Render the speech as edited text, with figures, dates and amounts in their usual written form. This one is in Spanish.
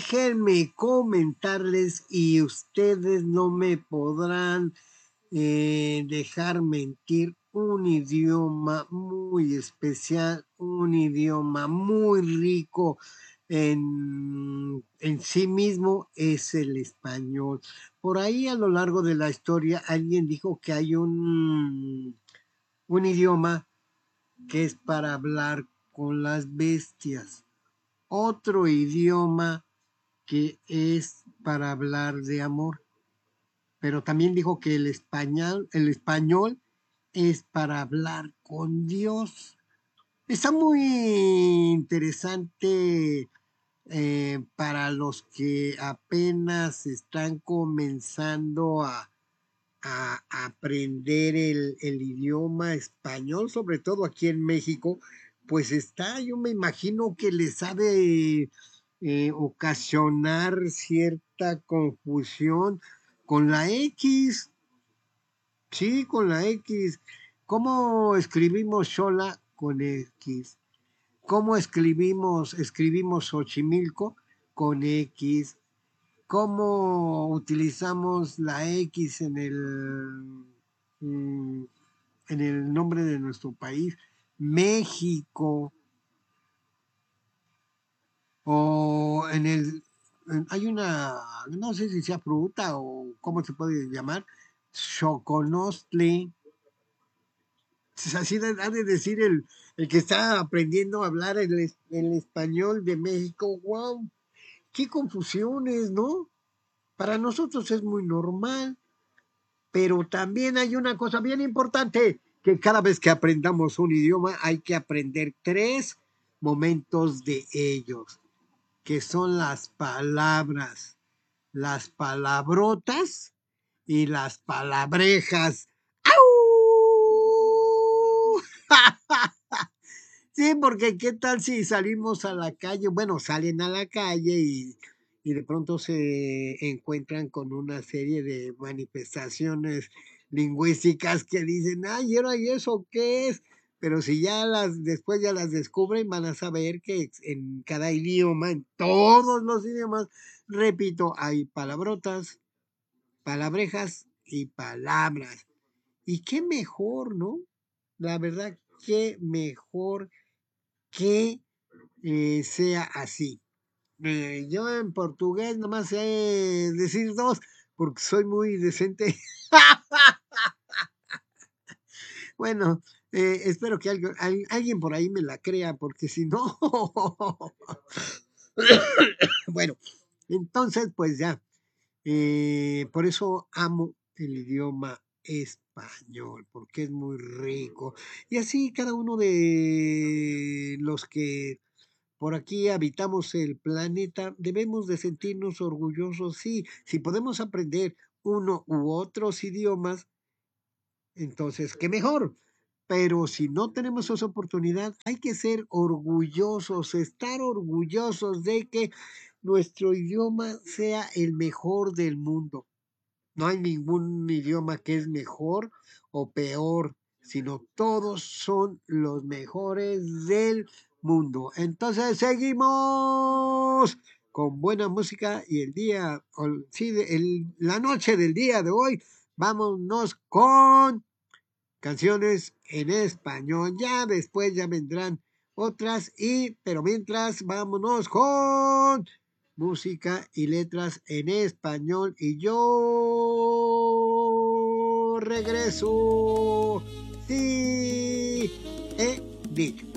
déjenme comentarles y ustedes no me podrán dejar mentir, un idioma muy especial, un idioma muy rico en sí mismo es el español. Por ahí a lo largo de la historia alguien dijo que hay un idioma que es para hablar con las bestias, otro idioma que es para hablar de amor, pero también dijo que el español es para hablar con Dios. Está muy interesante para los que apenas están comenzando a aprender el idioma español, sobre todo aquí en México, pues está, yo me imagino que les ha de ocasionar cierta confusión con la X. Sí, con la X. ¿Cómo escribimos Xola con X? ¿Cómo escribimos Xochimilco con X? ¿Cómo utilizamos la X mm, en el nombre de nuestro país? México. O hay una, no sé si sea fruta o cómo se puede llamar, Xoconostli. Así ha de decir el que está aprendiendo a hablar el español de México. ¡Wow! ¡Qué confusiones!, ¿no? Para nosotros es muy normal, pero también hay una cosa bien importante, que cada vez que aprendamos un idioma hay que aprender 3 momentos de ellos, que son las palabras, las palabrotas y las palabrejas. ¡Au! Sí, porque qué tal si salimos a la calle, bueno, salen a la calle y de pronto se encuentran con una serie de manifestaciones lingüísticas que dicen, ay, ¿y eso qué es? Pero si después ya las descubren, van a saber que en cada idioma, en todos los idiomas, repito, hay palabrotas, palabrejas y palabras. Y qué mejor, ¿no? La verdad, qué mejor que sea así. Yo en portugués nomás sé decir dos porque soy muy decente. Bueno, espero que alguien por ahí me la crea porque si no... Bueno, entonces pues ya, por eso amo el idioma español, porque es muy rico. Y así cada uno de los que por aquí habitamos el planeta, debemos de sentirnos orgullosos, sí, si podemos aprender uno u otros idiomas, entonces qué mejor. Pero si no tenemos esa oportunidad, hay que ser orgullosos, estar orgullosos de que nuestro idioma sea el mejor del mundo. No hay ningún idioma que es mejor o peor, sino todos son los mejores del mundo. Entonces seguimos con buena música y sí, la noche del día de hoy, vámonos con canciones en español. Ya después ya vendrán otras pero mientras vámonos con música y letras en español y yo regreso. Sí, he dicho.